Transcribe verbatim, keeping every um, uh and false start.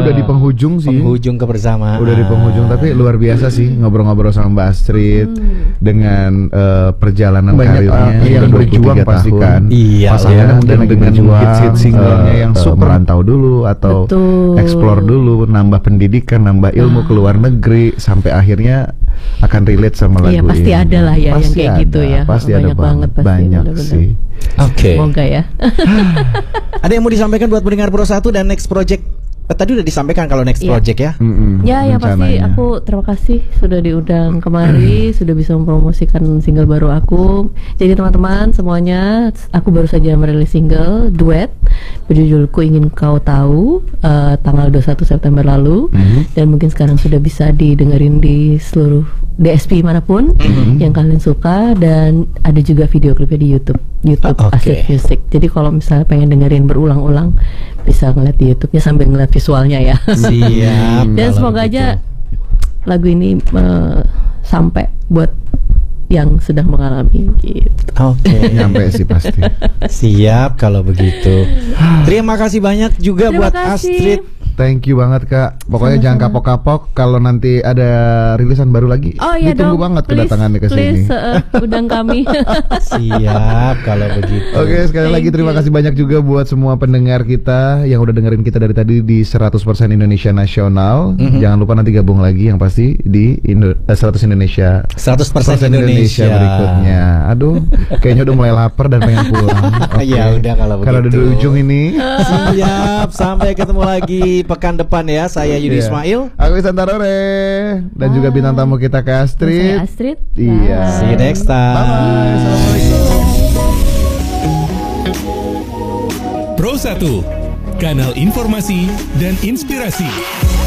udah di penghujung sih. Penghujung kebersamaan. Udah di penghujung, tapi luar biasa sih ngobrol-ngobrol sama Mbak Astrid hmm. dengan uh, perjalanan banyak karirnya uh, yang berjuang pasti kan. Iya, pasangan ya, mungkin dengan hit-hit singlenya uh, yang super merantau dulu atau Betul. explore dulu, nambah pendidikan, nambah ilmu ah. ke luar negeri sampai akhirnya akan relate sama lagu ini. Iya pasti ini. ada lah ya pasti yang kayak ada, gitu ya. Pasti banyak ada banget pasti. Banyak bener-bener. sih. Oke. Okay. Semoga ya. Ada yang mau disampaikan buat pendengar Pro satu dan next project? Eh, tadi udah disampaikan kalau next yeah. project ya. Mm-mm, ya ya pasti aku terima kasih sudah diundang kemari, sudah bisa mempromosikan single baru aku. Jadi teman-teman semuanya, aku baru saja merilis single duet berjudul Ku Ingin Kau Tahu uh, tanggal dua puluh satu September lalu mm-hmm. dan mungkin sekarang sudah bisa didengerin di seluruh D S P manapun mm-hmm. yang kalian suka, dan ada juga video klipnya di YouTube YouTube oh, okay. Astrid Music. Jadi kalau misalnya pengen dengerin berulang-ulang bisa ngeliat di YouTube-nya sambil ngeliat visualnya ya. Siap. Dan semoga begitu. aja lagu ini uh, sampai buat yang sedang mengalami gitu. Oke, okay. Nyampe sih pasti. Siap kalau begitu. Terima kasih banyak juga Terima buat kasih. Astrid. Thank you banget Kak. Pokoknya Sama-sama. jangan kapok-kapok kalau nanti ada rilisan baru lagi. Oh iya ditunggu dong. banget please, kedatangannya ke sini. Please uh, undang kami. Siap kalau begitu. Oke, sekali Thank lagi terima you. kasih banyak juga buat semua pendengar kita yang udah dengerin kita dari tadi di seratus persen Indonesia Nasional. Mm-hmm. Jangan lupa nanti gabung lagi yang pasti di Indo- eh, seratus Indonesia. seratus persen Indonesia. Indonesia berikutnya. Aduh, kayaknya udah mulai lapar dan pengen pulang. Okay. Ya udah kalau begitu. Karena udah di ujung ini. Siap, sampai ketemu lagi pekan depan ya. Saya Yudi yeah. Ismail. Aku Santarore dan juga bintang tamu kita Kak Astrid. Saya Astrid. Iya. See you next time. Bye bye. Assalamualaikum. Pro satu, kanal informasi dan inspirasi.